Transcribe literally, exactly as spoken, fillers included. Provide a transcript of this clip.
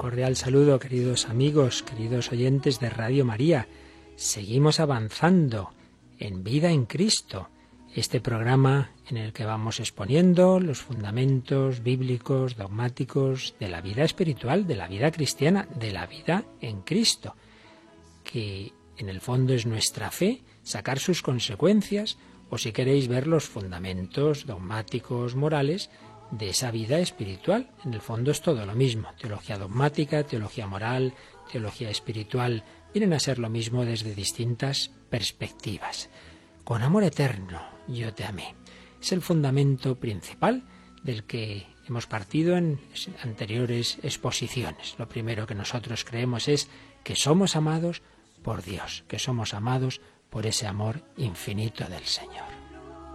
cordial saludo, queridos amigos, queridos oyentes de Radio María. Seguimos avanzando en Vida en Cristo, este programa en el que vamos exponiendo los fundamentos bíblicos, dogmáticos de la vida espiritual, de la vida cristiana, de la vida en Cristo, que en el fondo es nuestra fe, sacar sus consecuencias, o si queréis ver los fundamentos dogmáticos, morales, de esa vida espiritual. En el fondo es todo lo mismo. Teología dogmática, teología moral, teología espiritual, vienen a ser lo mismo desde distintas perspectivas. Con amor eterno yo te amé. Es el fundamento principal del que hemos partido en anteriores exposiciones. Lo primero que nosotros creemos es que somos amados por Dios, que somos amados por ese amor infinito del Señor.